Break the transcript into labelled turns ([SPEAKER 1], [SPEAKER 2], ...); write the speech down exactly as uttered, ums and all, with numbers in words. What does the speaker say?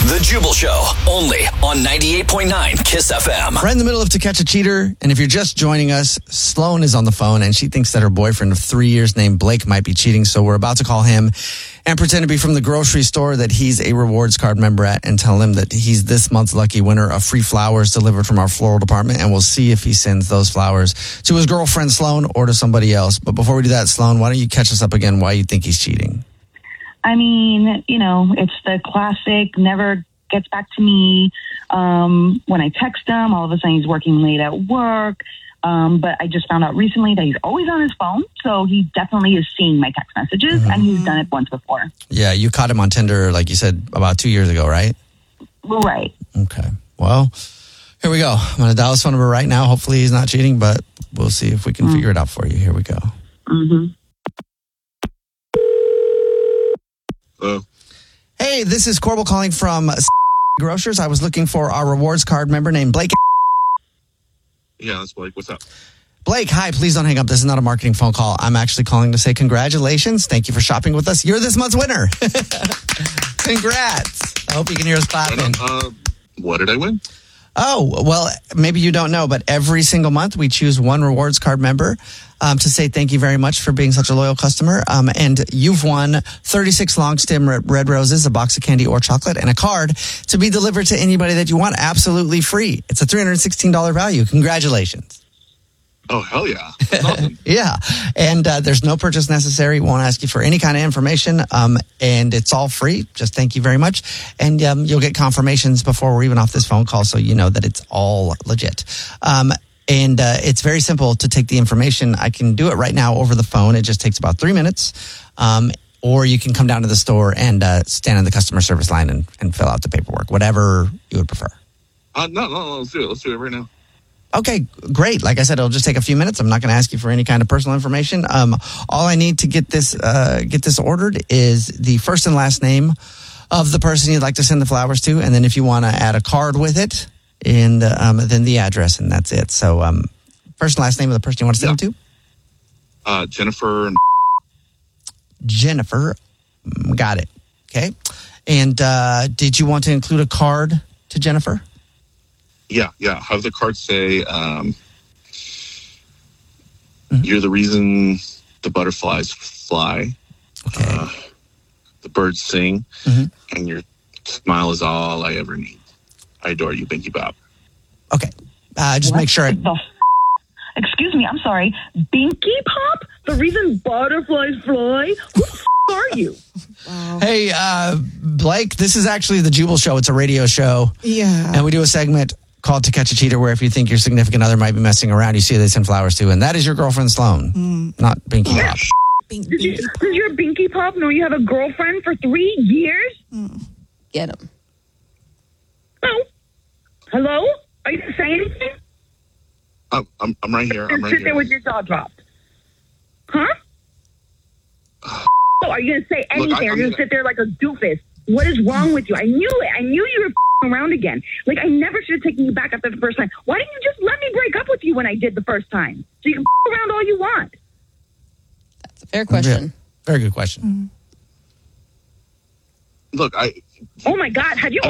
[SPEAKER 1] The Jubal Show, only on ninety-eight point nine Kiss F M.
[SPEAKER 2] Right in the middle of To Catch a Cheater, and if you're just joining us, Sloan is on the phone, and she thinks that her boyfriend of three years named Blake might be cheating, so we're about to call him and pretend to be from the grocery store that he's a rewards card member at and tell him that he's this month's lucky winner of free flowers delivered from our floral department, and we'll see if he sends those flowers to his girlfriend, Sloan, or to somebody else. But before we do that, Sloan, why don't you catch us up again why you think he's cheating?
[SPEAKER 3] I mean, you know, it's the classic, never gets back to me. Um, when I text him, all of a sudden he's working late at work. Um, but I just found out recently that he's always on his phone. So he definitely is seeing my text messages, mm-hmm. and he's done it once before.
[SPEAKER 2] Yeah, you caught him on Tinder, like you said, about two years ago, right?
[SPEAKER 3] Right.
[SPEAKER 2] Okay. Well, here we go. I'm going to dial his phone number right now. Hopefully he's not cheating, but we'll see if we can mm-hmm. figure it out for you. Here we go.
[SPEAKER 3] Mm-hmm.
[SPEAKER 4] Hello.
[SPEAKER 2] Hey, this is Corbel calling from Grocers. I was looking for our rewards card member named Blake.
[SPEAKER 4] Yeah, that's Blake. What's up?
[SPEAKER 2] Blake, hi. Please don't hang up. This is not a marketing phone call. I'm actually calling to say congratulations. Thank you for shopping with us. You're this month's winner. Congrats. I hope you can hear us clapping.
[SPEAKER 4] Uh, what did I win?
[SPEAKER 2] Oh, well, maybe you don't know, but every single month we choose one rewards card member um, to say thank you very much for being such a loyal customer. Um, and you've won thirty-six long stem red roses, a box of candy or chocolate, and a card to be delivered to anybody that you want absolutely free. It's a three hundred sixteen dollars value. Congratulations.
[SPEAKER 4] Oh, hell yeah. That's awesome.
[SPEAKER 2] Yeah. And uh, there's no purchase necessary. Won't ask you for any kind of information. Um, and it's all free. Just thank you very much. And um, you'll get confirmations before we're even off this phone call, so you know that it's all legit. Um, and uh, it's very simple to take the information. I can do it right now over the phone. It just takes about three minutes. Um, or you can come down to the store and uh, stand in the customer service line and, and fill out the paperwork, whatever you would prefer.
[SPEAKER 4] Uh, no, no, no, let's do it. Let's do it right now.
[SPEAKER 2] Okay, great. Like I said, it'll just take a few minutes. I'm not going to ask you for any kind of personal information. Um, all I need to get this uh, get this ordered is the first and last name of the person you'd like to send the flowers to, and then if you want to add a card with it, and um, then the address, and that's it. So, um, first and last name of the person you want to send
[SPEAKER 4] yeah.
[SPEAKER 2] them to?
[SPEAKER 4] Uh, Jennifer.
[SPEAKER 2] Jennifer, got it. Okay, and uh, did you want to include a card to Jennifer?
[SPEAKER 4] Yeah, yeah. Have the card say, um,
[SPEAKER 2] mm-hmm.
[SPEAKER 4] you're the reason the butterflies fly,
[SPEAKER 2] okay.
[SPEAKER 4] uh, the birds sing,
[SPEAKER 2] mm-hmm.
[SPEAKER 4] and your smile is all I ever need. I adore you, Binky Bob.
[SPEAKER 2] Okay. Uh, just
[SPEAKER 3] what
[SPEAKER 2] make sure. I-
[SPEAKER 3] the f- Excuse me, I'm sorry. Binky Pop? The reason butterflies fly? Who the f- are you?
[SPEAKER 2] Wow. Hey, uh, Blake, this is actually the Jubal Show. It's a radio show.
[SPEAKER 5] Yeah.
[SPEAKER 2] And we do a segment called To Catch a Cheater, where if you think your significant other might be messing around, you see they send flowers to. And that is your girlfriend, Sloan, mm. not Binky Pop.
[SPEAKER 5] Bink,
[SPEAKER 3] Does, you, does your Binky Pop know you have a girlfriend for three years?
[SPEAKER 5] Mm. Get him.
[SPEAKER 3] No. Hello? Are you saying anything?
[SPEAKER 4] I'm, I'm, I'm right here. I'm right
[SPEAKER 3] sit
[SPEAKER 4] here.
[SPEAKER 3] there with your jaw dropped. Huh? Oh, are you going to say anything?
[SPEAKER 4] Look, I,
[SPEAKER 3] or are you
[SPEAKER 4] I
[SPEAKER 3] going
[SPEAKER 4] mean,
[SPEAKER 3] to sit there like a doofus? What is wrong with you? I knew it. I knew you were around again. Like, I never should have taken you back after the first time. Why didn't you just let me break up with you when I did the first time? So you can around all you want.
[SPEAKER 5] That's a fair question.
[SPEAKER 2] Yeah. Very good question.
[SPEAKER 4] Look, I...
[SPEAKER 3] Oh, my God. Have you